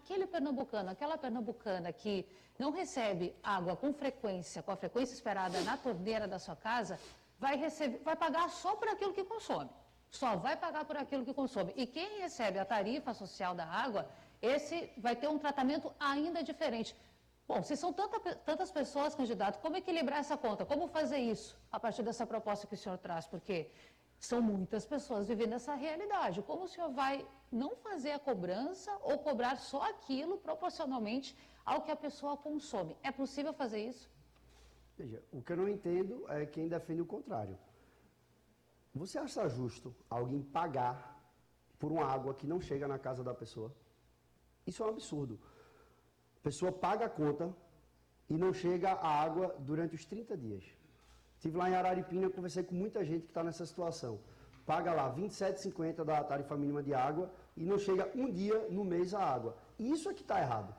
aquele pernambucano, aquela pernambucana que não recebe água com a frequência esperada na torneira da sua casa, vai pagar só por aquilo que consome. Só vai pagar por aquilo que consome. E quem recebe a tarifa social da água, esse vai ter um tratamento ainda diferente. Bom, se são tantas pessoas, candidato, como equilibrar essa conta? Como fazer isso a partir dessa proposta que o senhor traz? Porque são muitas pessoas vivendo essa realidade. Como o senhor vai não fazer a cobrança ou cobrar só aquilo proporcionalmente ao que a pessoa consome? É possível fazer isso? Veja, o que eu não entendo é quem defende o contrário. Você acha justo alguém pagar por uma água que não chega na casa da pessoa? Isso é um absurdo. A pessoa paga a conta e não chega a água durante os 30 dias. Estive lá em Araripina, conversei com muita gente que está nessa situação. Paga lá R$ 27,50 da tarifa mínima de água e não chega um dia no mês a água. E isso é que está errado.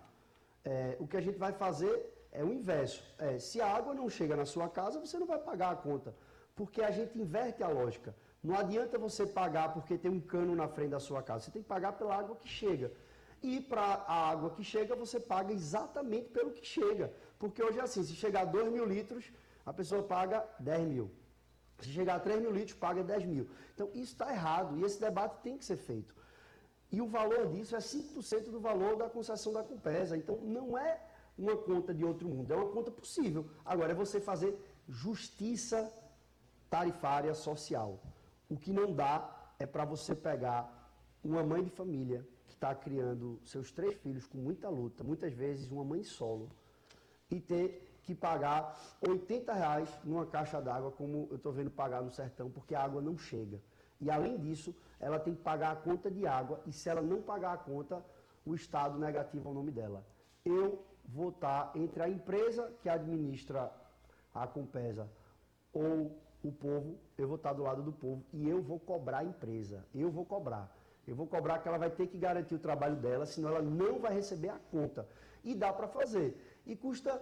O que a gente vai fazer é o inverso. Se a água não chega na sua casa, você não vai pagar a conta. Porque a gente inverte a lógica. Não adianta você pagar porque tem um cano na frente da sua casa. Você tem que pagar pela água que chega. E para a água que chega, você paga exatamente pelo que chega. Porque hoje é assim, se chegar a 2 mil litros, a pessoa paga 10 mil. Se chegar a 3 mil litros, paga 10 mil. Então, isso está errado e esse debate tem que ser feito. E o valor disso é 5% do valor da concessão da Compesa. Então, não é uma conta de outro mundo, é uma conta possível. Agora, é você fazer justiça tarifária social. O que não dá é para você pegar uma mãe de família que está criando seus 3 filhos com muita luta, muitas vezes uma mãe solo, e ter que pagar R$80 numa caixa d'água, como eu estou vendo pagar no sertão, porque a água não chega. E além disso, ela tem que pagar a conta de água, e se ela não pagar a conta, o Estado negativa o nome dela. Eu vou estar entre a empresa que administra a Compesa ou o povo, eu vou estar do lado do povo e eu vou cobrar a empresa. Eu vou cobrar que ela vai ter que garantir o trabalho dela, senão ela não vai receber a conta. E dá para fazer. E custa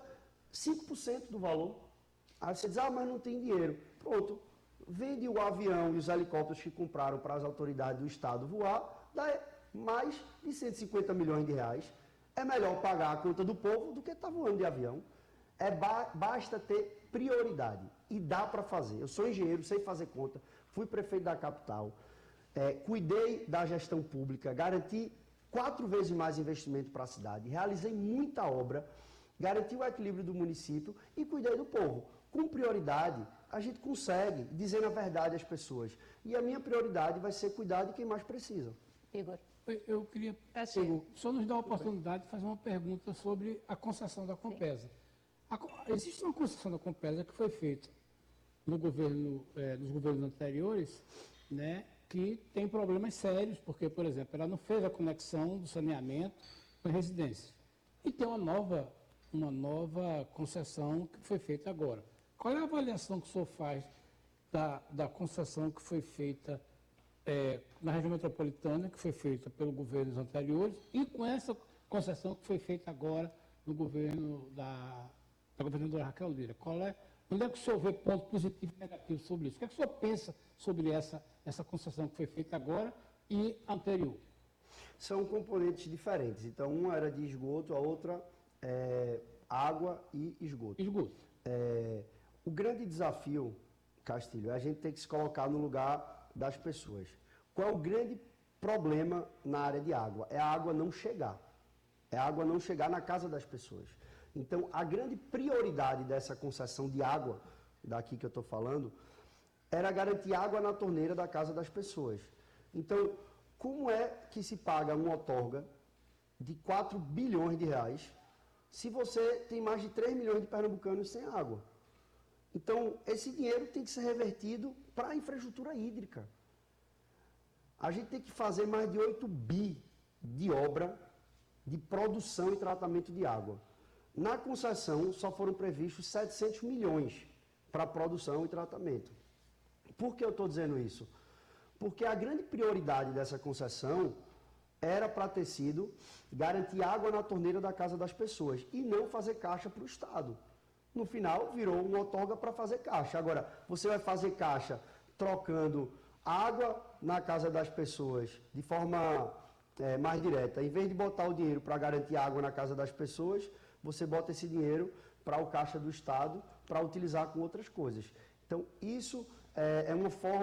5% do valor. Aí você diz, mas não tem dinheiro. Pronto, vende o avião e os helicópteros que compraram para as autoridades do Estado voar, dá mais de 150 milhões de reais. É melhor pagar a conta do povo do que estar voando de avião. Basta ter prioridade. E dá para fazer. Eu sou engenheiro, sei fazer conta, fui prefeito da capital, cuidei da gestão pública, garanti 4 vezes mais investimento para a cidade, realizei muita obra, garanti o equilíbrio do município e cuidei do povo. Com prioridade, a gente consegue dizer a verdade às pessoas. E a minha prioridade vai ser cuidar de quem mais precisa. Igor. Eu queria, só nos dar a oportunidade de fazer uma pergunta sobre a concessão da Compesa. Existe uma concessão da Compesa que foi feita no governo, nos governos anteriores, né, que tem problemas sérios, porque, por exemplo, ela não fez a conexão do saneamento com a residência. E tem uma nova concessão que foi feita agora. Qual é a avaliação que o senhor faz da concessão que foi feita na região metropolitana, que foi feita pelos governos anteriores, e com essa concessão que foi feita agora no governo da governadora Raquel Lira? Onde é que o senhor vê ponto positivo e negativo sobre isso? O que é que o senhor pensa sobre essa concessão que foi feita agora e anterior? São componentes diferentes. Então, uma era de esgoto, a outra é água e esgoto. O grande desafio, Castilho, é a gente ter que se colocar no lugar das pessoas. Qual é o grande problema na área de água? É a água não chegar. É a água não chegar na casa das pessoas. Então, a grande prioridade dessa concessão de água, daqui que eu estou falando, era garantir água na torneira da casa das pessoas. Então, como é que se paga uma outorga de 4 bilhões de reais se você tem mais de 3 milhões de pernambucanos sem água? Então, esse dinheiro tem que ser revertido para a infraestrutura hídrica. A gente tem que fazer mais de 8 bi de obra de produção e tratamento de água. Na concessão, só foram previstos 700 milhões para produção e tratamento. Por que eu estou dizendo isso? Porque a grande prioridade dessa concessão era para ter sido garantir água na torneira da casa das pessoas e não fazer caixa para o Estado. No final, virou uma outorga para fazer caixa. Agora, você vai fazer caixa trocando água na casa das pessoas de forma mais direta. Em vez de botar o dinheiro para garantir água na casa das pessoas, você bota esse dinheiro para o caixa do Estado para utilizar com outras coisas. Então, isso é uma forma